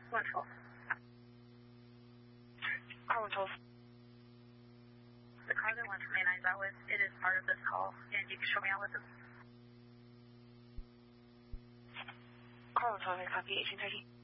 112. Car 112. The car that 129's out with, it is part of this call, and you can show me out with it. Car 112, I copy 1830.